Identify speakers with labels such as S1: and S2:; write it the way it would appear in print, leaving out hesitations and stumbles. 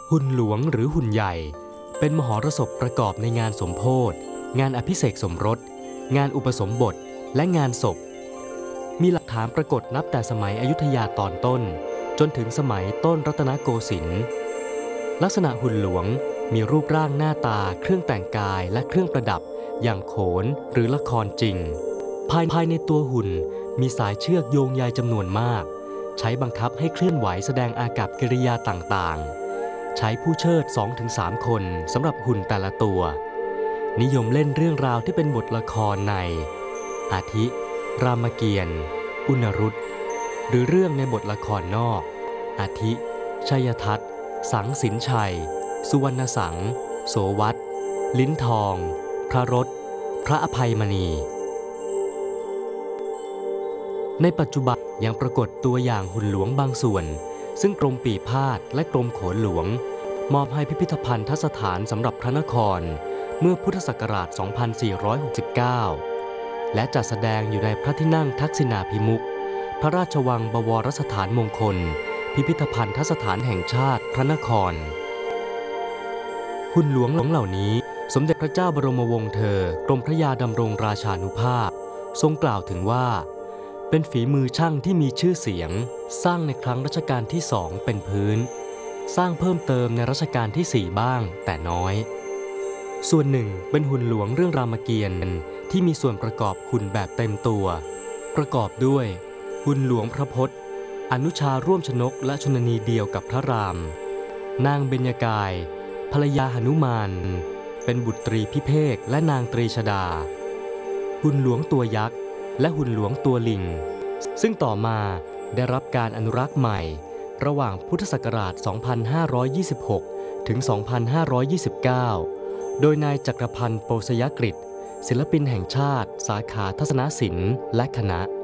S1: หุ่นหลวงหรือหุ่นใหญ่เป็นมหรสพประกอบในงานสมโภชงานอภิเษกสมรสงานอุปสมบทและงานศพมีหลักฐานปรากฏนับแต่สมัยอยุธยาตอนต้นจนถึงสมัยต้นรัตนโกสินทร์ลักษณะหุ่นหลวงมีรูปร่างหน้าตาเครื่องแต่งกายและเครื่องประดับอย่างโขนหรือละครจริงภายในตัวหุ่นมีสายเชือกโยงใยจำนวนมากใช้บังคับให้เคลื่อนไหวแสดงอากัปกิริยาต่างๆใช้ผู้เชิด 2-3 คนสำหรับหุ่นแต่ละตัวนิยมเล่นเรื่องราวที่เป็นบทละครในอาทิรามเกียรติ์อุณรุตหรือเรื่องในบทละครนอกอาทิชัยทัศน์สังสินชัยสุวรรณสังโสวัตลิ้นทองพระรถพระอภัยมณีในปัจจุบันยังปรากฏตัวอย่างหุ่นหลวงบางส่วนซึ่งกรมปีพาทย์และกรมโขนหลวงมอบให้พิพิธภัณฑสถานสำหรับพระนครเมื่อพุทธศักราช 2469 และจัดแสดงอยู่ในพระที่นั่งทักษิณาภิมุขพระราชวังบวรสถานมงคลพิพิธภัณฑสถานแห่งชาติพระนครหุ่นหลวงเหล่านี้สมเด็จพระเจ้าบรมวงศ์เธอกรมพระยาดำรงราชานุภาพทรงกล่าวถึงว่าเป็นฝีมือช่างที่มีชื่อเสียงสร้างในครั้งรัชกาลที่2เป็นพื้นสร้างเพิ่มเติมในรัชกาลที่4บ้างแต่น้อยส่วนหนึ่งเป็นหุ่นหลวงเรื่องรามเกียรติ์ที่มีส่วนประกอบหุ่นแบบเต็มตัวประกอบด้วยหุ่นหลวงพระพจน์อนุชาร่วมชนกและชนนีเดียวกับพระรามนางเบญญกายภรรยาหนุมานเป็นบุตรีพิเภกและนางตรีชดาหุ่นหลวงตัวยักษ์และหุ่นหลวงตัวลิงซึ่งต่อมาได้รับการอนุรักษ์ใหม่ระหว่างพุทธศักราช 2526 ถึง 2529 โดยนายจักรพันธ์ โปสยกฤษศิลปินแห่งชาติสาขาทัศนศิลป์และคณะ